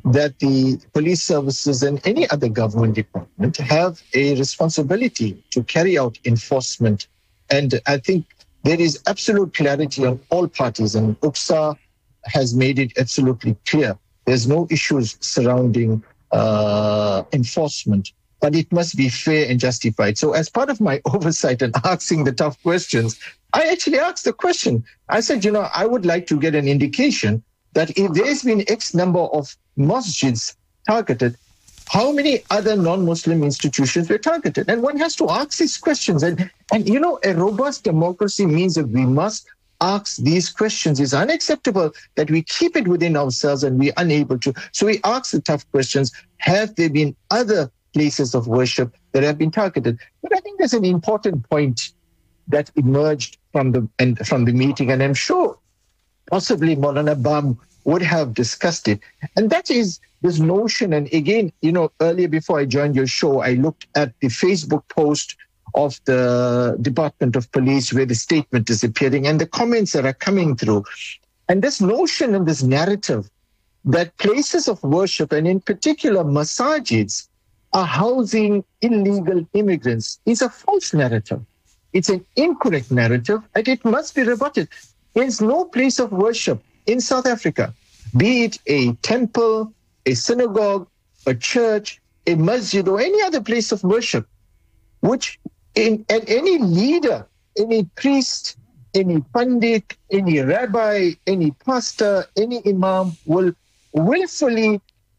that the police services and any other government department have a responsibility to carry out enforcement. And I think there is absolute clarity on all parties, and UPSA has made it absolutely clear. There's no issues surrounding enforcement, but it must be fair and justified. So as part of my oversight and asking the tough questions, I actually asked the question. I said, I would like to get an indication that if there's been X number of masjids targeted, how many other non-Muslim institutions were targeted? And one has to ask these questions. And a robust democracy means that we must ask these questions. It's unacceptable that we keep it within ourselves and we're unable to. So we ask the tough questions. Have there been other places of worship that have been targeted? But I think there's an important point that emerged from the meeting, and I'm sure possibly Maulana Bam would have discussed it. And that is this notion, and again, earlier before I joined your show, I looked at the Facebook post of the Department of Police where the statement is appearing and the comments that are coming through. And this notion and this narrative that places of worship, and in particular masajids, are housing illegal immigrants is a false narrative. It's an incorrect narrative, and it must be rebutted. There's no place of worship in South Africa, be it a temple, a synagogue, a church, a masjid, or any other place of worship, and any leader, any priest, any pandit, any rabbi, any pastor, any imam will willfully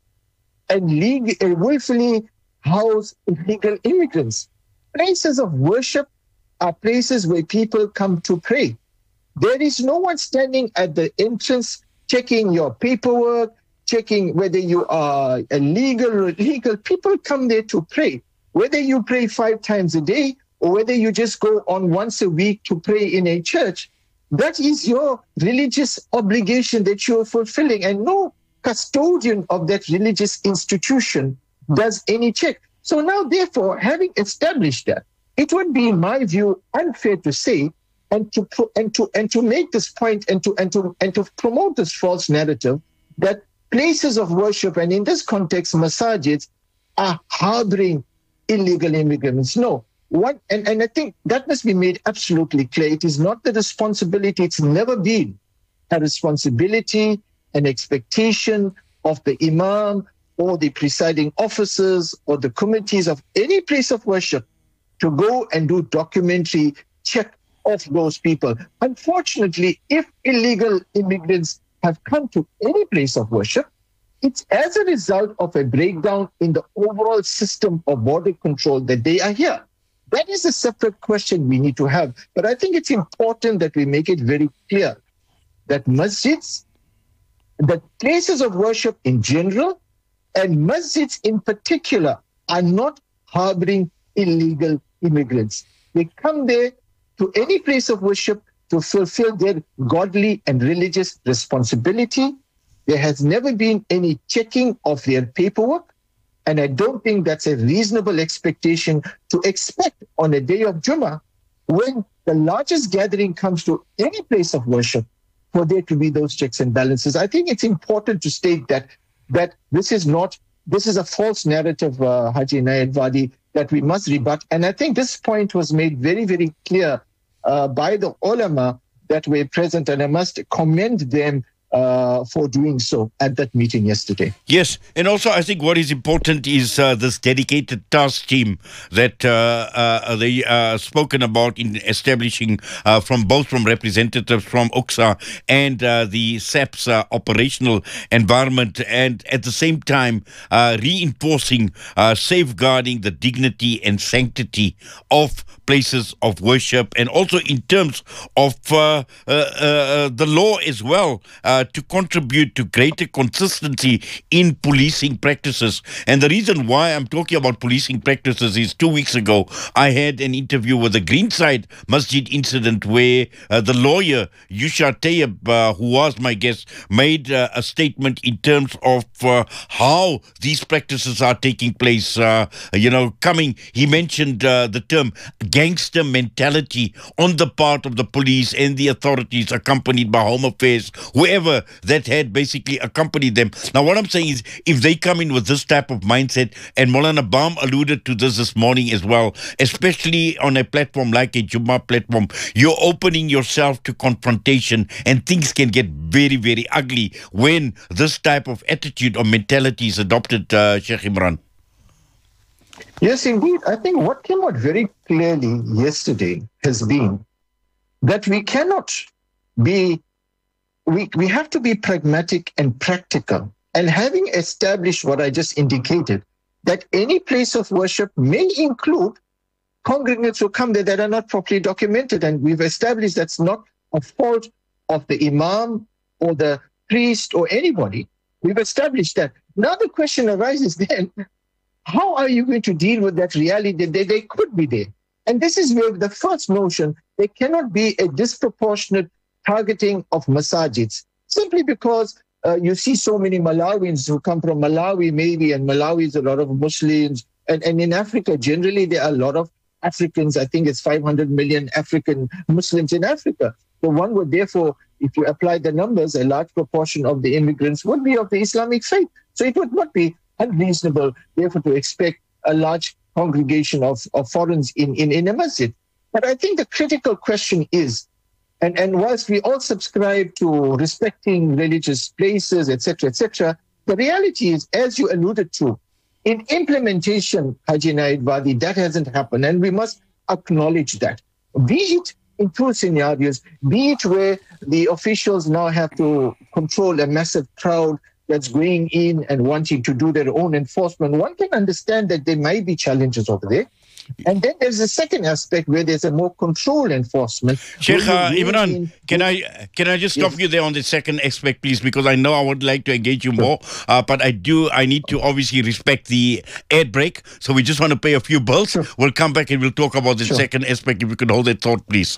house illegal immigrants. Places of worship are places where people come to pray. There is no one standing at the entrance checking your paperwork, checking whether you are illegal or illegal. People come there to pray. Whether you pray 5 times a day or whether you just go on once a week to pray in a church, that is your religious obligation that you are fulfilling. And no custodian of that religious institution does any check. So now, therefore, having established that, it would be, in my view, unfair to say and to make this point and to promote this false narrative that places of worship, and in this context, masajids, are harboring illegal immigrants. No. And I think that must be made absolutely clear. It is not the responsibility, it's never been a responsibility, an expectation of the imam or the presiding officers or the committees of any place of worship to go and do documentary check of those people. Unfortunately, if illegal immigrants have come to any place of worship, it's as a result of a breakdown in the overall system of border control that they are here. That is a separate question we need to have. But I think it's important that we make it very clear that masjids, that places of worship in general, and masjids in particular, are not harboring illegal immigrants. They come there to any place of worship to fulfill their godly and religious responsibility. There has never been any checking of their paperwork. And I don't think that's a reasonable expectation to expect on a day of Jummah, when the largest gathering comes to any place of worship, for there to be those checks and balances. I think it's important to state that this is a false narrative, Haji Nayed Wadi, that we must rebut. And I think this point was made very, very clear by the ulama that were present, and I must commend them for doing so at that meeting yesterday. Yes, and also I think what is important is this dedicated task team that they spoken about in establishing from representatives from UPSA and the SAP's operational environment, and at the same time reinforcing, safeguarding the dignity and sanctity of places of worship, and also in terms of the law as well, to contribute to greater consistency in policing practices. And the reason why I'm talking about policing practices is 2 weeks ago, I had an interview with the Greenside Masjid incident where the lawyer, Yusha Tayyib, who was my guest, made a statement in terms of how these practices are taking place. He mentioned the term gangster mentality on the part of the police and the authorities, accompanied by Home Affairs, whoever whoever that had basically accompanied them. Now, what I'm saying is, if they come in with this type of mindset, and Maulana Bam alluded to this morning as well, especially on a platform like a Jummah platform, you're opening yourself to confrontation, and things can get very, very ugly when this type of attitude or mentality is adopted, Sheikh Imran. Yes, indeed. I think what came out very clearly yesterday has been that we cannot be, we have to be pragmatic and practical. And having established what I just indicated, that any place of worship may include congregants who come there that are not properly documented. And we've established that's not a fault of the imam or the priest or anybody. We've established that. Now the question arises then, how are you going to deal with that reality that they could be there? And this is where the first notion, there cannot be a disproportionate targeting of masajids, simply because you see so many Malawians who come from Malawi maybe, and Malawi is a lot of Muslims. And in Africa, generally, there are a lot of Africans. I think it's 500 million African Muslims in Africa. So one would therefore, if you apply the numbers, a large proportion of the immigrants would be of the Islamic faith. So it would not be unreasonable, therefore, to expect a large congregation of foreigners in a masjid. But I think the critical question is, and whilst we all subscribe to respecting religious places, etc., the reality is, as you alluded to, in implementation, Haji Naid Wadi, that hasn't happened, and we must acknowledge that. Be it in two scenarios, be it where the officials now have to control a massive crowd that's going in and wanting to do their own enforcement. One can understand that there might be challenges over there. And then there's a second aspect where there's a more controlled enforcement. Sheikh Imran, can I just stop you there on the second aspect, please? Because I know I would like to engage you more, but I need to obviously respect the ad break. So we just want to pay a few bills. Sure. We'll come back and we'll talk about the second aspect. If you could hold that thought, please.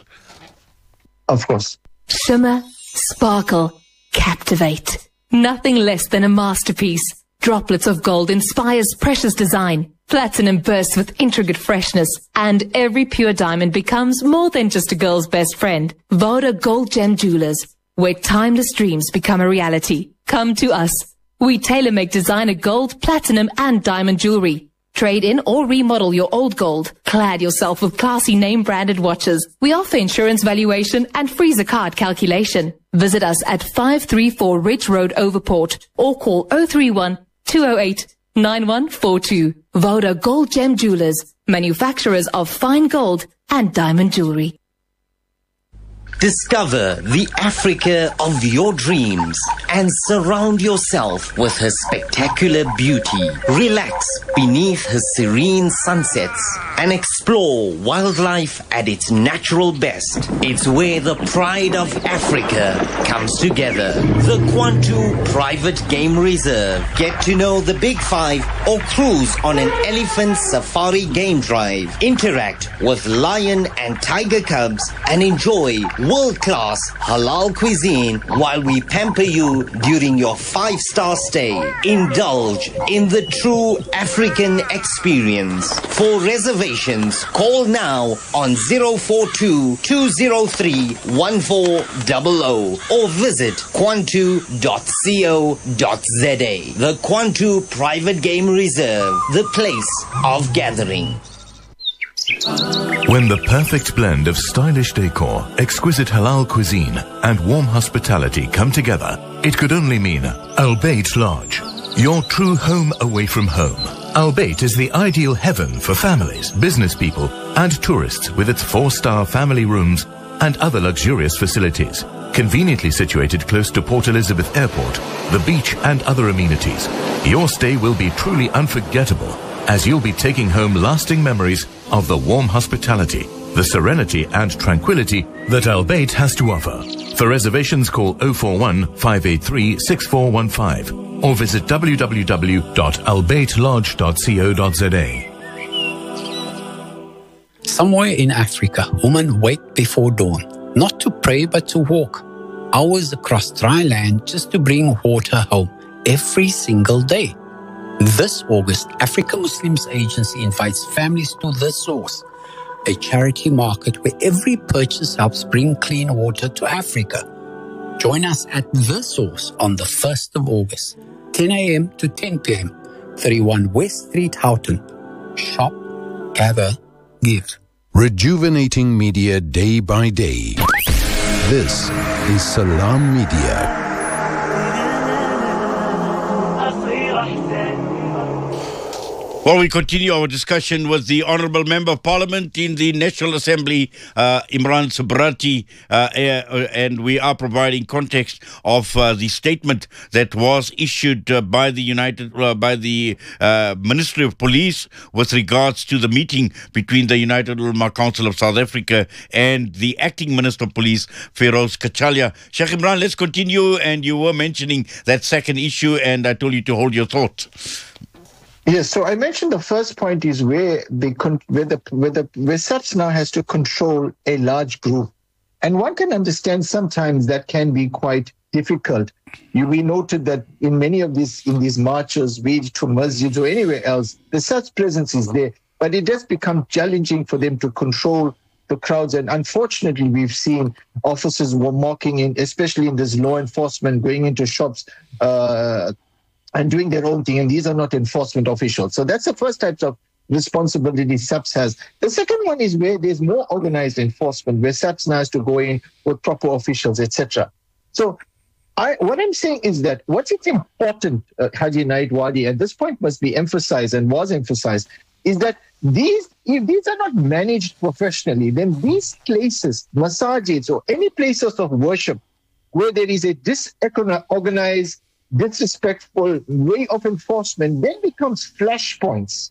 Of course. Shimmer, sparkle, captivate. Nothing less than a masterpiece. Droplets of gold inspires precious design. Platinum bursts with intricate freshness. And every pure diamond becomes more than just a girl's best friend. Voda Gold Gem Jewelers, where timeless dreams become a reality. Come to us. We tailor-make designer gold, platinum and diamond jewelry. Trade in or remodel your old gold. Clad yourself with classy name-branded watches. We offer insurance valuation and free zakat calculation. Visit us at 534 Ridge Road, Overport, or call 031 208 9142. Voda Gold Gem Jewelers, manufacturers of fine gold and diamond jewelry. Discover the Africa of your dreams and surround yourself with her spectacular beauty. Relax beneath her serene sunsets and explore wildlife at its natural best. It's where the pride of Africa comes together. The Kwantu Private Game Reserve. Get to know the Big Five or cruise on an elephant safari game drive. Interact with lion and tiger cubs and enjoy world-class halal cuisine while we pamper you during your 5-star stay. Indulge in the true African experience. For reservations, call now on 042-203-1400 or visit kwantu.co.za. The Kwantu Private Game Reserve, the place of gathering. When the perfect blend of stylish decor, exquisite halal cuisine, and warm hospitality come together, it could only mean Al Bayt Lodge, your true home away from home. Al Bayt is the ideal heaven for families, business people, and tourists with its 4-star family rooms and other luxurious facilities. Conveniently situated close to Port Elizabeth Airport, the beach, and other amenities, your stay will be truly unforgettable, as you'll be taking home lasting memories of the warm hospitality, the serenity and tranquility that Al Bayt has to offer. For reservations, call 041 583 6415 or visit www.albaytlodge.co.za. Somewhere in Africa, women wake before dawn, not to pray but to walk. Hours across dry land just to bring water home every single day. This August, Africa Muslims Agency invites families to The Source, a charity market where every purchase helps bring clean water to Africa. Join us at The Source on the 1st of August, 10 a.m. to 10 p.m., 31 West Street, Houghton. Shop, gather, give. Rejuvenating media day by day. This is Salam Media. Well, we continue our discussion with the Honourable Member of Parliament in the National Assembly, Imran Subrati, and we are providing context of the statement that was issued by the Ministry of Police with regards to the meeting between the United Ulama Council of South Africa and the Acting Minister of Police, Feroz Kachalia. Sheikh Imran, let's continue, and you were mentioning that second issue, and I told you to hold your thoughts. Yes, so I mentioned the first point is where SAPS now has to control a large group. And one can understand sometimes that can be quite difficult. We noted that in many of these marches, be it to masjids or anywhere else, the SAPS presence is there, but it does become challenging for them to control the crowds. And unfortunately, we've seen officers were marking in, especially in this law enforcement, going into shops, and doing their own thing, and these are not enforcement officials. So that's the first type of responsibility SAPS has. The second one is where there's more organized enforcement, where SAPS now has to go in with proper officials, etc. So what I'm saying is that what's important, Haji Naid Wadi, and this point must be emphasized and was emphasized, is that if these are not managed professionally, then these places, masajids or any places of worship where there is a disorganized, disrespectful way of enforcement, then becomes flashpoints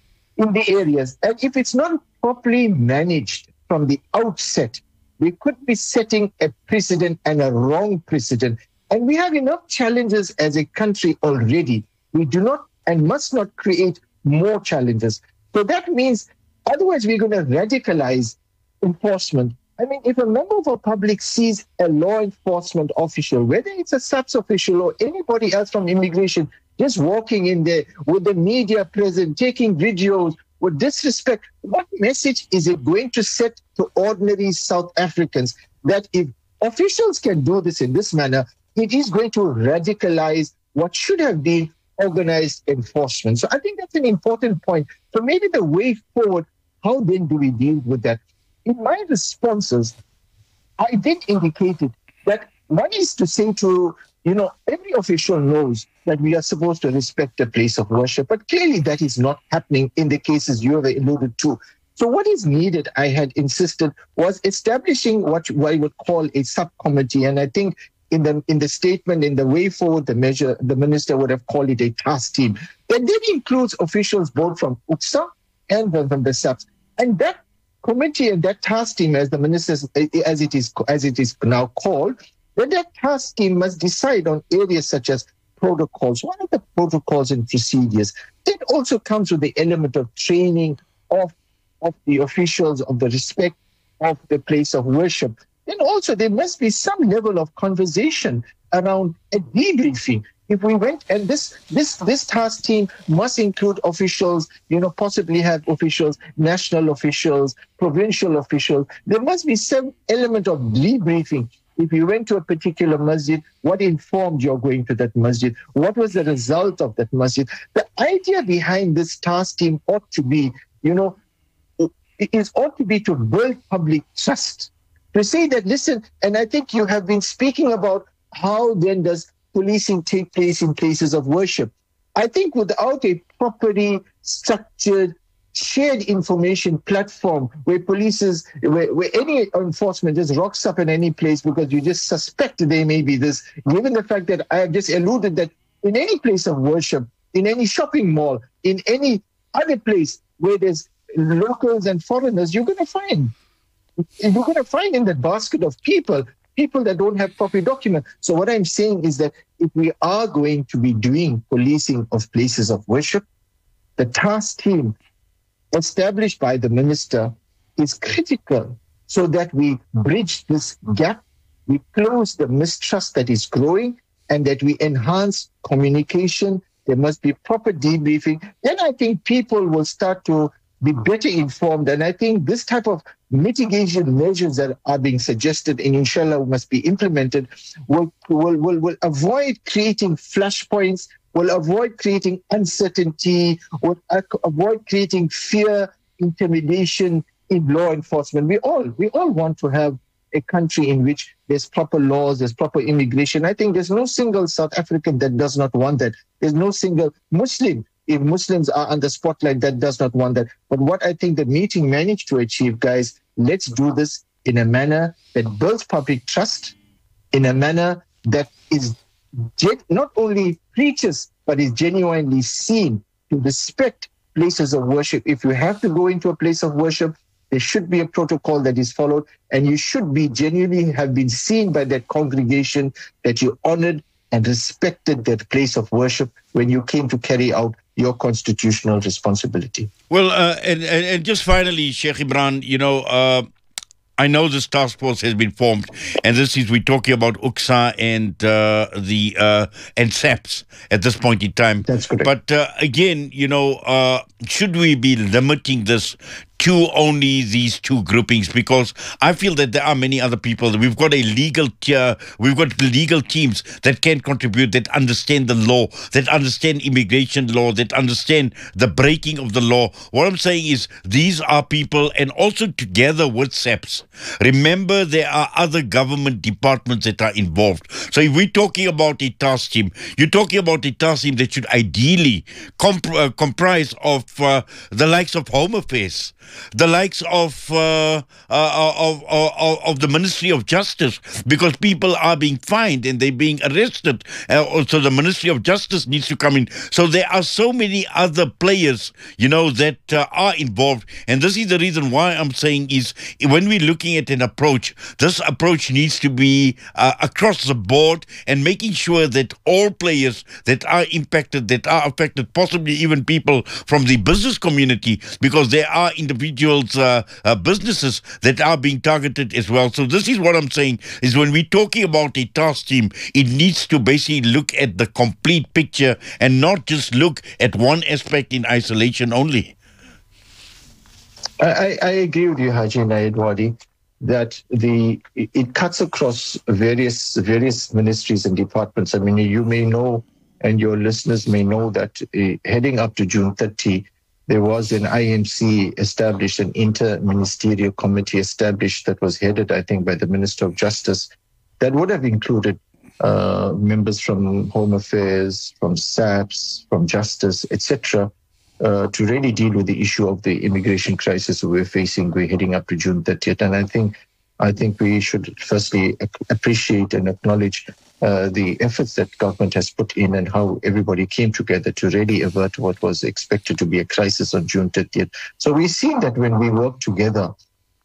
in the areas. And if it's not properly managed from the outset, we could be setting a precedent and a wrong precedent. And we have enough challenges as a country already. We do not and must not create more challenges. So that means, otherwise we're going to radicalize enforcement. I mean, if a member of the public sees a law enforcement official, whether it's a SAPS official or anybody else from immigration, just walking in there with the media present, taking videos with disrespect, what message is it going to set to ordinary South Africans that if officials can do this in this manner, it is going to radicalize what should have been organized enforcement? So I think that's an important point. So maybe the way forward, how then do we deal with that? In my responses, I did indicate it that one is to say to, every official knows that we are supposed to respect the place of worship, but clearly that is not happening in the cases you have alluded to. So what is needed, I had insisted, was establishing what I would call a subcommittee. And I think in the statement, in the way forward, the minister would have called it a task team. That then includes officials both from UCSA and from the SAPS. And that committee and that task team, as the minister, as it is now called, then that task team must decide on areas such as protocols. What are the protocols and procedures? That also comes with the element of training of the officials, of the respect of the place of worship. Then also there must be some level of conversation around a debriefing. If we went, and this task team must include officials, possibly have officials, national officials, provincial officials. There must be some element of debriefing. If you went to a particular masjid, what informed your going to that masjid? What was the result of that masjid? The idea behind this task team ought to be, ought to be to build public trust. To say that, listen, and I think you have been speaking about how then does policing take place in places of worship. I think without a properly structured, shared information platform where where any enforcement just rocks up in any place because you just suspect there may be this, given the fact that I have just alluded that in any place of worship, in any shopping mall, in any other place where there's locals and foreigners, you're going to find in that basket of people that don't have proper documents. So what I'm saying is that if we are going to be doing policing of places of worship, the task team established by the minister is critical so that we bridge this gap, we close the mistrust that is growing, and that we enhance communication. There must be proper debriefing. Then I think people will start to be better informed. And I think this type of mitigation measures that are being suggested and inshallah must be implemented will avoid creating flashpoints, will avoid creating uncertainty, will avoid creating fear, intimidation in law enforcement. We all want to have a country in which there's proper laws, there's proper immigration. I think there's no single South African that does not want that. There's no single Muslim, if Muslims are under spotlight, that does not want that. But what I think the meeting managed to achieve, guys, let's do this in a manner that builds public trust, in a manner that is not only preaches, but is genuinely seen to respect places of worship. If you have to go into a place of worship, there should be a protocol that is followed, and you should be genuinely have been seen by that congregation that you honored and respected that place of worship when you came to carry out your constitutional responsibility. Well, and just finally, Sheikh Imran, I know this task force has been formed, and we're talking about UCSA and SAPS at this point in time. That's correct. But again, should we be limiting this to only these two groupings? Because I feel that there are many other people. We've got legal teams that can contribute, that understand the law, that understand immigration law, that understand the breaking of the law. What I'm saying is these are people, and also together with SAPS. Remember, there are other government departments that are involved. So if we're talking about a task team, you're talking about a task team that should ideally comprise of the likes of Home Affairs, the likes of the Ministry of Justice, because people are being fined and they're being arrested. Also, the Ministry of Justice needs to come in. So there are so many other players, that are involved. And this is the reason why I'm saying is when we're looking at an approach, this approach needs to be across the board and making sure that all players that are impacted, that are affected, possibly even people from the business community, because there are individuals, businesses that are being targeted as well. So this is what I'm saying, is when we're talking about a task team, it needs to basically look at the complete picture and not just look at one aspect in isolation only. I agree with you, Haji Naidwadi, that it cuts across various ministries and departments. I mean, you may know, and your listeners may know, that heading up to June 30, there was an IMC established, an inter-ministerial committee established that was headed, I think, by the Minister of Justice, that would have included members from Home Affairs, from SAPS, from Justice, etc., to really deal with the issue of the immigration crisis we're facing. We're heading up to June 30th. And I think we should firstly appreciate and acknowledge the efforts that government has put in and how everybody came together to really avert what was expected to be a crisis on June 30th. So we've seen that when we work together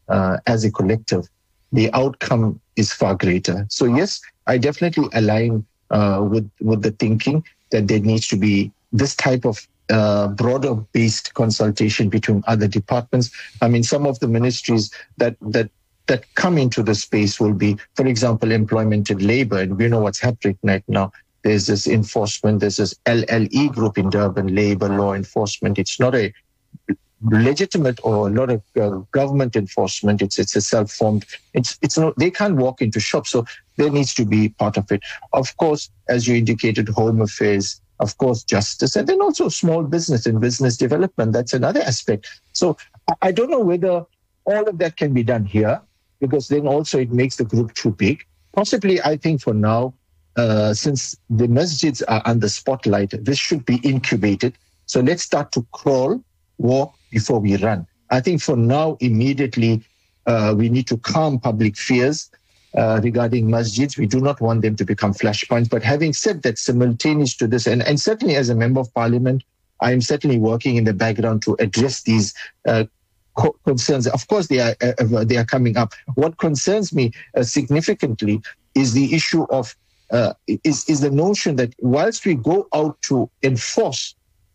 as a collective, the outcome is far greater. So yes, I definitely align with the thinking that there needs to be this type of broader-based consultation between other departments. I mean, some of the ministries that come into the space will be, for example, employment and labor, and we know what's happening right now. There's this enforcement, there's this LLE group in Durban, labor law enforcement. It's not a legitimate or not a government enforcement. It's a self-formed. It's not. They can't walk into shops, so there needs to be part of it. Of course, as you indicated, Home Affairs, of course, Justice, and then also small business and business development. That's another aspect. So I don't know whether all of that can be done here, because then also it makes the group too big. Possibly, I think for now, since the masjids are under spotlight, this should be incubated. So let's start to crawl, walk before we run. I think for now, immediately, we need to calm public fears regarding masjids. We do not want them to become flashpoints. But having said that, simultaneous to this, and certainly as a member of parliament, I am certainly working in the background to address these concerns. Of course, they are coming up. What concerns me significantly is the issue of is the notion that whilst we go out to enforce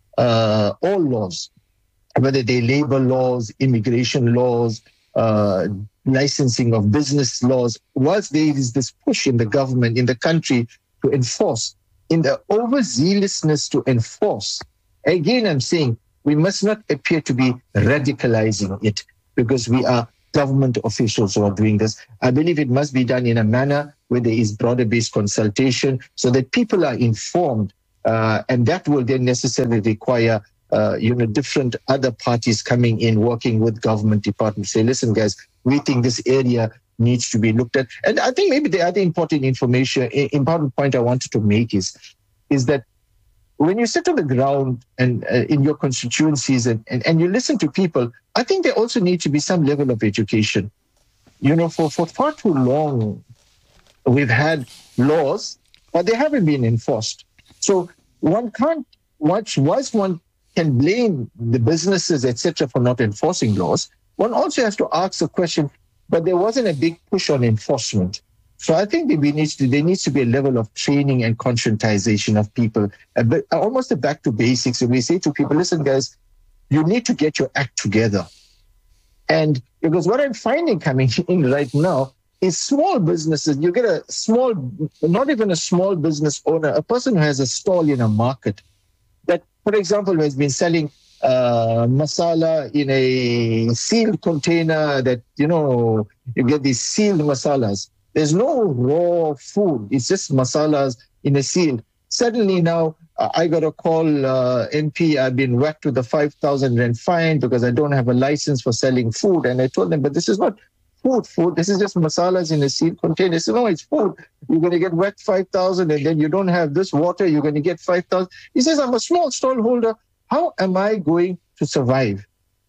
all laws, whether they labor laws, immigration laws, licensing of business laws, whilst there is this push in the government, in the country to enforce, in the overzealousness to enforce, again, I'm saying we must not appear to be radicalizing it, because we are government officials who are doing this. I believe it must be done in a manner where there is broader-based consultation so that people are informed, and that will then necessarily require different other parties coming in, working with government departments. Say, listen, guys, we think this area needs to be looked at. And I think maybe the other important point I wanted to make is that when you sit on the ground and in your constituencies and you listen to people, I think there also needs to be some level of education. For far too long, we've had laws, but they haven't been enforced. So one can blame the businesses, etc., for not enforcing laws. One also has to ask the question, but there wasn't a big push on enforcement. So I think there needs to be a level of training and conscientization of people, almost a back to basics. So we say to people, listen, guys, you need to get your act together. And because what I'm finding coming in right now is small businesses. You get not even a small business owner, a person who has a stall in a market that, for example, has been selling masala in a sealed container that, you get these sealed masalas. There's no raw food. It's just masalas in a seal. Suddenly now, I got a call, MP, I've been whacked with a 5,000 rand fine because I don't have a license for selling food. And I told them, but this is not food. This is just masalas in a sealed container. They said, no, it's food. You're going to get whacked 5,000 and then you don't have this water. You're going to get 5,000. He says, I'm a small stallholder. How am I going to survive?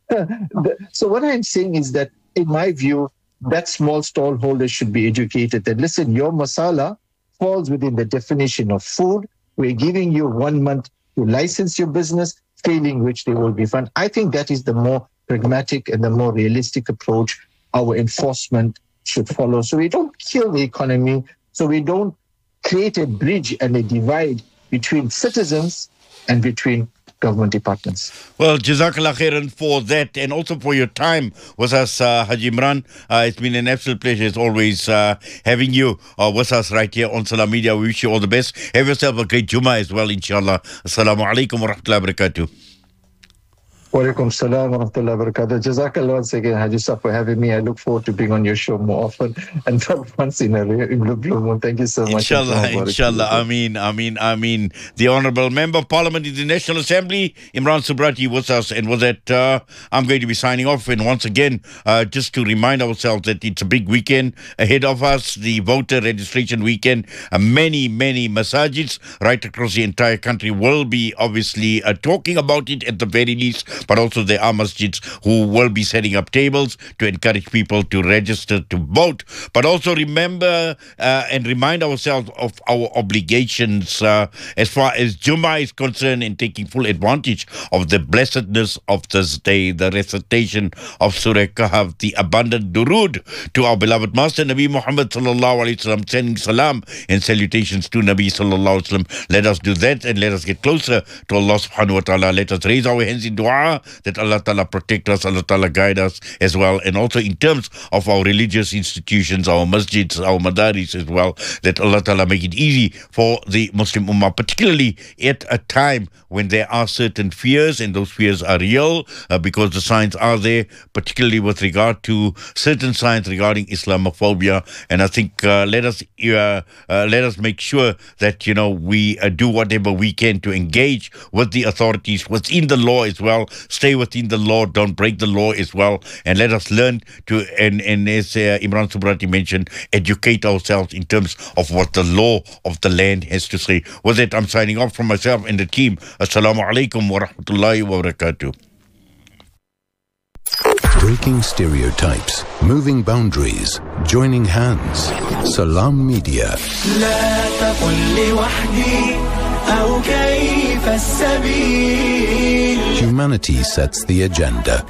So what I'm saying is that, in my view, that small stallholder should be educated that, listen, your masala falls within the definition of food. We're giving you 1 month to license your business, failing which they will be fined. I think that is the more pragmatic and the more realistic approach our enforcement should follow. So we don't kill the economy, so we don't create a bridge and a divide between citizens and between government departments. Well, Jazakallah khairan for that and also for your time with us, Haji Imran. It's been an absolute pleasure as always having you with us right here on Salam Media. We wish you all the best. Have yourself a great Jummah as well, inshallah. Assalamu alaikum wa rahmatullahi wa barakatuh. Wa alaikum salam wa rahmatullahi wa barakatuh. Jazakallah once again, Haji Saf, for having me. I look forward to being on your show more often and not once in a blue moon. Thank you so much. Inshallah. Ameen. The Honourable Member of Parliament in the National Assembly, Imran Subrati, with us. And with that, I'm going to be signing off. And once again, just to remind ourselves that it's a big weekend ahead of us, the voter registration weekend. Many masajids right across the entire country will be obviously talking about it at the very least. But also there are masjids who will be setting up tables to encourage people to register to vote. But also remember and remind ourselves of our obligations as far as Jummah is concerned, in taking full advantage of the blessedness of this day, the recitation of Surah Kahf, the abundant durood to our beloved Master Nabi Muhammad sallallahu alaihi wasallam, sending salam and salutations to Nabi sallallahu alaihi wasallam. Let us do that and let us get closer to Allah subhanahu wa ta'ala. Let us raise our hands in dua that Allah Ta'ala protect us, Allah Ta'ala guide us as well. And also in terms of our religious institutions, our masjids, our madaris as well, that Allah Ta'ala make it easy for the Muslim Ummah, particularly at a time when there are certain fears, and those fears are real because the signs are there, particularly with regard to certain signs regarding Islamophobia. And I think let us make sure that, we do whatever we can to engage with the authorities within the law as well. Stay within the law, don't break the law as well, and let us learn to, and as Imran Subrati mentioned, educate ourselves in terms of what the law of the land has to say. With that, I'm signing off from myself and the team. Assalamu alaikum wa rahmatullahi wa barakatuh. Breaking stereotypes, moving boundaries, joining hands. Salam Media. Humanity sets the agenda.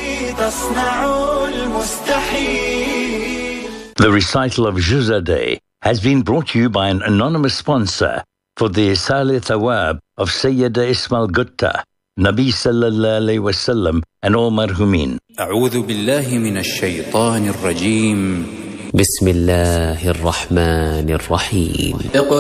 The recital of Juzadeh has been brought to you by an anonymous sponsor for the Isale Thawab of Sayyida Ismail Gutta, Nabi Sallallahu Alaihi Wasallam, and all marhumin. أعوذ بالله من الشيطان الرجيم. بسم الله الرحمن الرحيم.